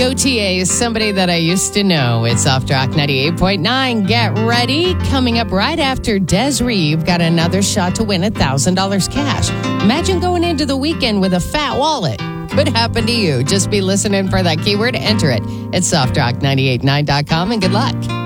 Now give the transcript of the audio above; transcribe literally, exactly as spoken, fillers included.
O T A is somebody that I used to know. It's Soft Rock ninety-eight point nine. Get ready. Coming up right after Des Reeve got another shot to win one thousand dollars cash. Imagine going into the weekend with a fat wallet. Could happen to you. Just be listening for that keyword. Enter it at soft rock nine eight nine dot com and good luck.